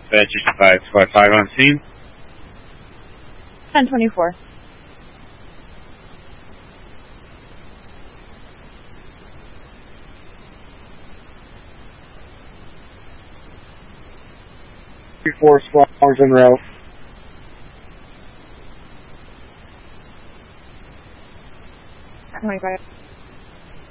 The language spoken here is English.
Dispatch 5, Squad 5 on scene. 1024. Four squads en route. $25.